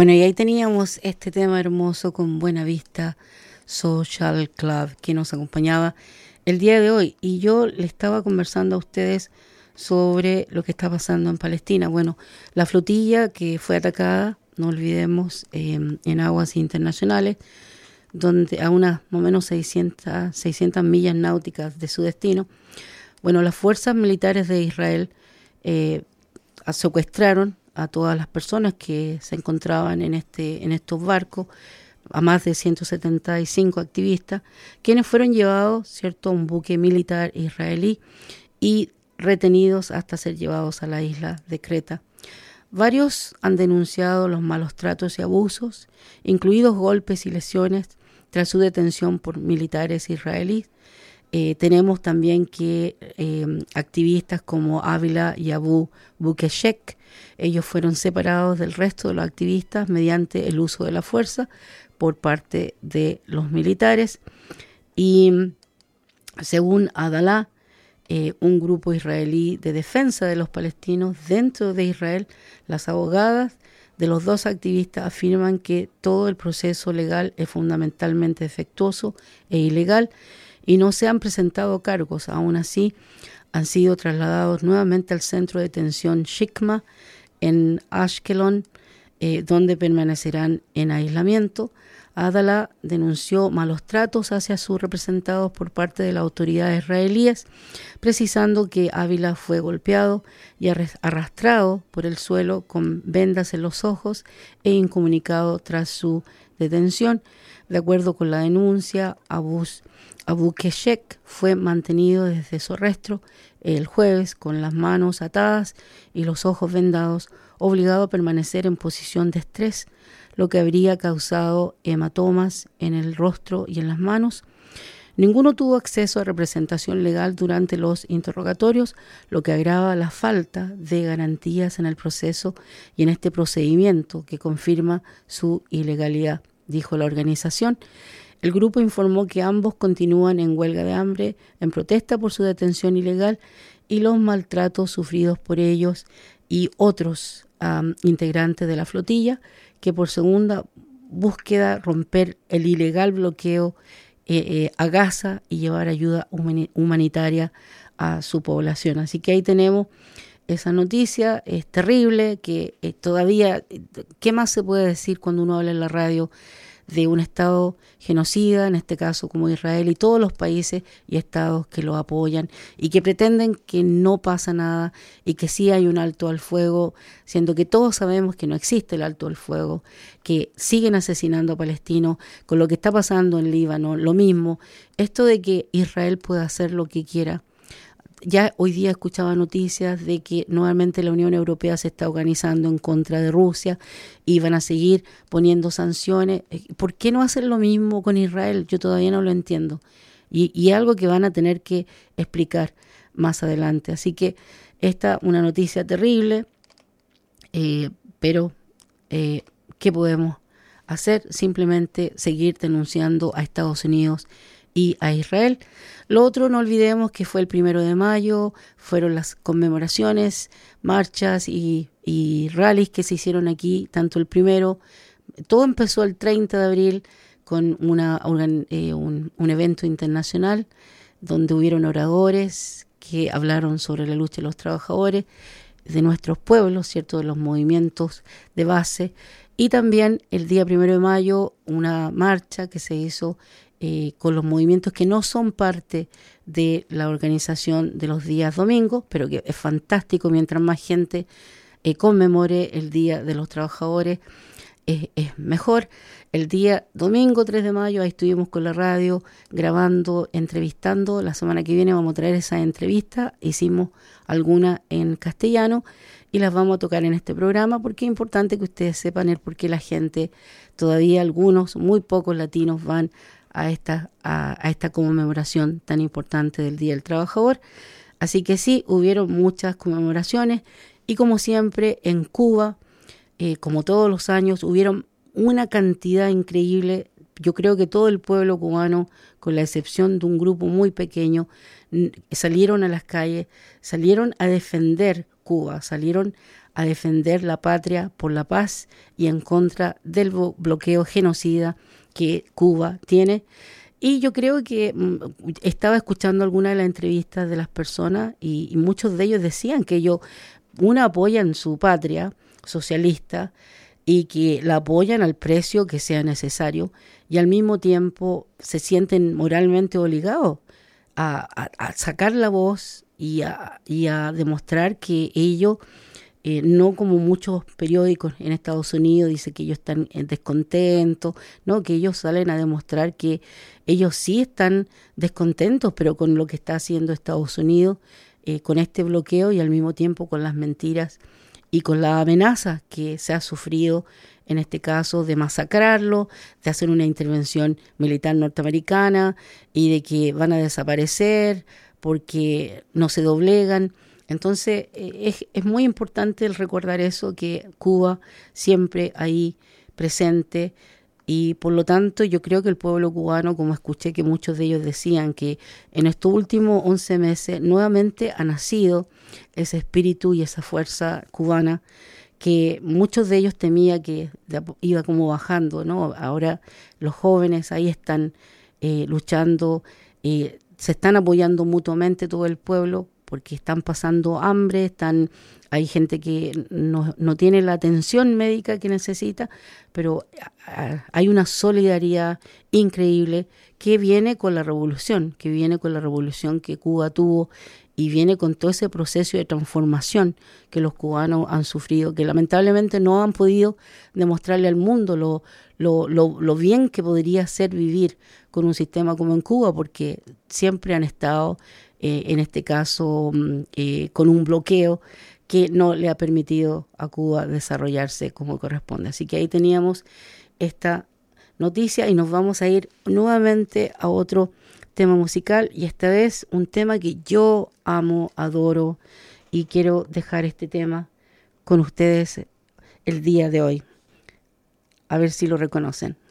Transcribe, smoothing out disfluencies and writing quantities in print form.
Bueno, y ahí teníamos este tema hermoso con Buena Vista Social Club que nos acompañaba el día de hoy. Y yo le estaba conversando a ustedes sobre lo que está pasando en Palestina. Bueno, la flotilla que fue atacada, no olvidemos, en aguas internacionales, donde a unas más o menos 600 millas náuticas de su destino. Bueno, las fuerzas militares de Israel secuestraron a todas las personas que se encontraban en estos barcos, a más de 175 activistas, quienes fueron llevados, ¿cierto?, a un buque militar israelí y retenidos hasta ser llevados a la isla de Creta. Varios han denunciado los malos tratos y abusos, incluidos golpes y lesiones, tras su detención por militares israelíes. Tenemos también que activistas como Ávila y Abu Bukeshek, ellos fueron separados del resto de los activistas mediante el uso de la fuerza por parte de los militares. Y según Adalá, un grupo israelí de defensa de los palestinos dentro de Israel, las abogadas de los dos activistas afirman que todo el proceso legal es fundamentalmente defectuoso e ilegal y no se han presentado cargos. Aún así, han sido trasladados nuevamente al centro de detención Shikma en Ashkelon, donde permanecerán en aislamiento. Adalá denunció malos tratos hacia sus representados por parte de las autoridades israelíes, precisando que Ávila fue golpeado y arrastrado por el suelo con vendas en los ojos e incomunicado tras su detención. De acuerdo con la denuncia, Abu Keshek fue mantenido desde su arresto el jueves con las manos atadas y los ojos vendados, obligado a permanecer en posición de estrés, lo que habría causado hematomas en el rostro y en las manos. Ninguno tuvo acceso a representación legal durante los interrogatorios, lo que agrava la falta de garantías en el proceso y en este procedimiento que confirma su ilegalidad, dijo la organización. El grupo informó que ambos continúan en huelga de hambre en protesta por su detención ilegal y los maltratos sufridos por ellos y otros integrantes de la flotilla, que por segunda búsqueda romper el ilegal bloqueo a Gaza y llevar ayuda humanitaria a su población. Así que ahí tenemos esa noticia, es terrible, que todavía, ¿qué más se puede decir cuando uno habla en la radio de un Estado genocida, en este caso como Israel y todos los países y estados que lo apoyan y que pretenden que no pasa nada y que sí hay un alto al fuego, siendo que todos sabemos que no existe el alto al fuego, que siguen asesinando a palestinos, con lo que está pasando en Líbano, lo mismo, esto de que Israel pueda hacer lo que quiera. Ya hoy día escuchaba noticias de que nuevamente la Unión Europea se está organizando en contra de Rusia y van a seguir poniendo sanciones. ¿Por qué no hacer lo mismo con Israel? Yo todavía no lo entiendo. Y algo que van a tener que explicar más adelante. Así que esta es una noticia terrible, pero ¿qué podemos hacer? Simplemente seguir denunciando a Estados Unidos y a Israel. Lo otro, no olvidemos que fue el 1 de mayo, fueron las conmemoraciones, marchas y rallies que se hicieron aquí, tanto el primero, todo empezó el 30 de abril con un evento internacional donde hubieron oradores que hablaron sobre la lucha de los trabajadores de nuestros pueblos, ¿cierto?, de los movimientos de base, y también el día 1 de mayo una marcha que se hizo con los movimientos que no son parte de la organización de los días domingos, pero que es fantástico, mientras más gente conmemore el Día de los Trabajadores, es mejor. El día domingo 3 de mayo, ahí estuvimos con la radio grabando, entrevistando. La semana que viene vamos a traer esa entrevista, hicimos alguna en castellano y las vamos a tocar en este programa porque es importante que ustedes sepan el por qué la gente, todavía algunos, muy pocos latinos van a esta conmemoración tan importante del Día del Trabajador. Así que sí, hubieron muchas conmemoraciones y como siempre en Cuba, como todos los años, hubieron una cantidad increíble. Yo creo que todo el pueblo cubano, con la excepción de un grupo muy pequeño, salieron a las calles, salieron a defender Cuba, salieron a defender la patria por la paz y en contra del bloqueo genocida que Cuba tiene. Y yo creo que estaba escuchando algunas de las entrevistas de las personas y muchos de ellos decían que ellos, apoyan su patria socialista y que la apoyan al precio que sea necesario y al mismo tiempo se sienten moralmente obligados a sacar la voz y a demostrar que ellos, no como muchos periódicos en Estados Unidos dicen que ellos están descontentos, no, que ellos salen a demostrar que ellos sí están descontentos, pero con lo que está haciendo Estados Unidos, con este bloqueo y al mismo tiempo con las mentiras y con las amenazas que se ha sufrido en este caso de masacrarlo, de hacer una intervención militar norteamericana y de que van a desaparecer porque no se doblegan. Entonces es muy importante el recordar eso, que Cuba siempre ahí presente, y por lo tanto yo creo que el pueblo cubano, como escuché que muchos de ellos decían, que en estos últimos 11 meses nuevamente ha nacido ese espíritu y esa fuerza cubana que muchos de ellos temía que iba como bajando, ¿no? Ahora los jóvenes ahí están luchando, se están apoyando mutuamente todo el pueblo, porque están pasando hambre, hay gente que no tiene la atención médica que necesita, pero hay una solidaridad increíble que viene con la revolución, que Cuba tuvo y viene con todo ese proceso de transformación que los cubanos han sufrido, que lamentablemente no han podido demostrarle al mundo lo bien que podría ser vivir con un sistema como en Cuba, porque siempre han estado en este caso con un bloqueo que no le ha permitido a Cuba desarrollarse como corresponde. Así que ahí teníamos esta noticia y nos vamos a ir nuevamente a otro tema musical, y esta vez un tema que yo amo, adoro, y quiero dejar este tema con ustedes el día de hoy. A ver si lo reconocen.